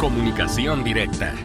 Comunicación directa.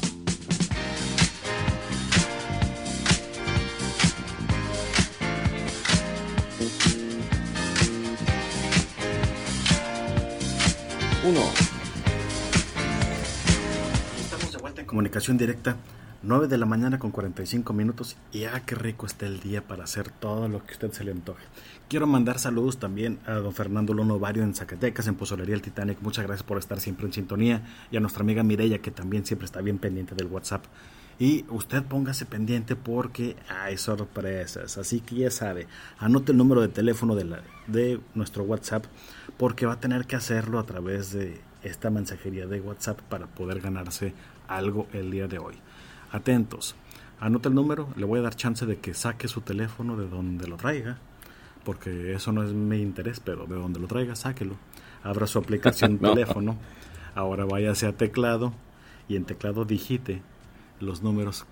Estamos de vuelta en Comunicación Directa, 9 de la mañana con 45 minutos y qué rico está el día para hacer todo lo que a usted se le antoje. Quiero mandar saludos también a don Fernando Lono Vario en Zacatecas, en Pozolería El Titanic. Muchas gracias por estar siempre en sintonía, y a nuestra amiga Mireya, que también siempre está bien pendiente del WhatsApp. Y usted póngase pendiente porque hay sorpresas, así que ya sabe, anote el número de teléfono de nuestro WhatsApp, porque va a tener que hacerlo a través de esta mensajería de WhatsApp para poder ganarse algo el día de hoy. Atentos, anote el número, le voy a dar chance de que saque su teléfono de donde lo traiga, porque eso no es mi interés, pero de donde lo traiga, sáquelo. Abra su aplicación no. Teléfono, ahora váyase a teclado y en teclado digite los números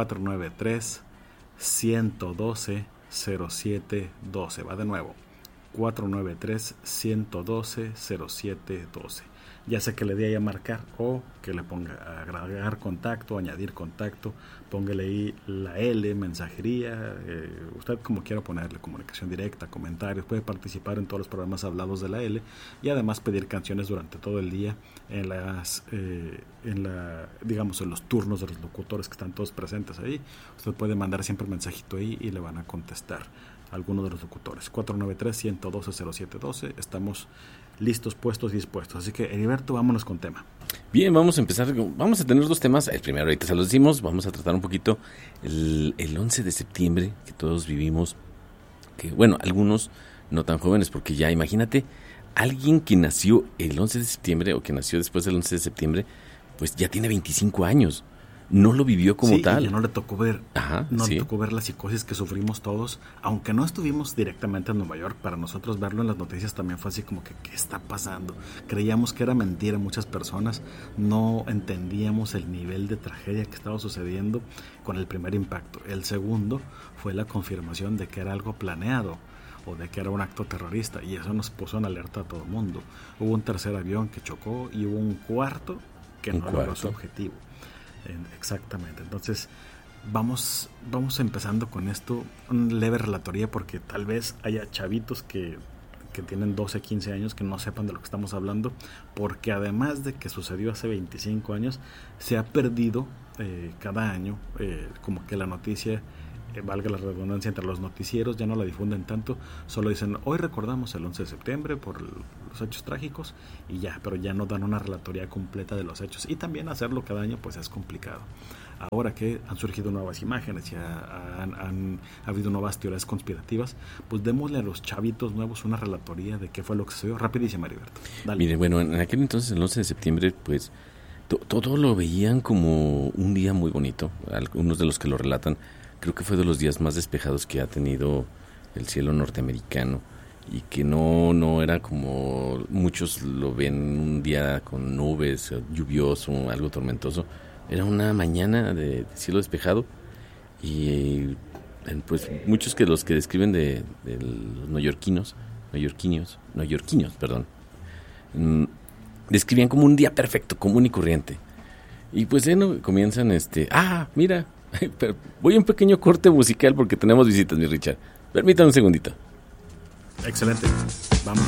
493-112-0712. Va de nuevo, 493-112-0712. Ya sea que le dé ahí a marcar o que le ponga a agregar contacto, añadir contacto, póngale ahí la L, mensajería, usted como quiera ponerle, comunicación directa, comentarios, puede participar en todos los programas hablados de la L y además pedir canciones durante todo el día en los turnos de los locutores que están todos presentes ahí. Usted puede mandar siempre un mensajito ahí y le van a contestar alguno de los locutores. 493-112-0712. Estamos listos, puestos y dispuestos. Así que, Heriberto, vámonos con tema. Bien, vamos a empezar. Vamos a tener dos temas. El primero, ahorita se los decimos. Vamos a tratar un poquito el 11 de septiembre que todos vivimos. Que, bueno, algunos no tan jóvenes, porque ya imagínate, alguien que nació el 11 de septiembre o que nació después del 11 de septiembre, pues ya tiene 25 años. No lo vivió como tal. Ya no le tocó ver, le tocó ver la psicosis que sufrimos todos, aunque no estuvimos directamente en Nueva York. Para nosotros verlo en las noticias también fue así como que ¿qué está pasando? Creíamos que era mentira, muchas personas no entendíamos el nivel de tragedia que estaba sucediendo con el primer impacto. El segundo fue la confirmación de que era algo planeado o de que era un acto terrorista, y eso nos puso en alerta a todo el mundo. Hubo un tercer avión que chocó y hubo un cuarto que no logró su objetivo. Exactamente. Entonces vamos empezando con esto, una leve relatoría, porque tal vez haya chavitos que tienen 12, 15 años que no sepan de lo que estamos hablando, porque además de que sucedió hace 25 años, se ha perdido cada año, como que la noticia, valga la redundancia, entre los noticieros ya no la difunden tanto, solo dicen hoy recordamos el 11 de septiembre por los hechos trágicos y ya, pero ya no dan una relatoría completa de los hechos, y también hacerlo cada año pues es complicado. Ahora que han surgido nuevas imágenes y ha habido nuevas teorías conspirativas, pues démosle a los chavitos nuevos una relatoría de qué fue lo que sucedió. Rapidísimo, Heriberto. Dale. Mire, bueno, en aquel entonces, el 11 de septiembre, pues todo lo veían como un día muy bonito. Algunos de los que lo relatan, creo que fue de los días más despejados que ha tenido el cielo norteamericano, y que no era como muchos lo ven, un día con nubes, lluvioso, algo tormentoso. Era una mañana de cielo despejado, y pues muchos que los que describen de los neoyorquinos, describían como un día perfecto, común y corriente. Y pues comienzan mira, pero voy a un pequeño corte musical porque tenemos visitas, mi Richard. Permítame un segundito. Excelente. Vamos.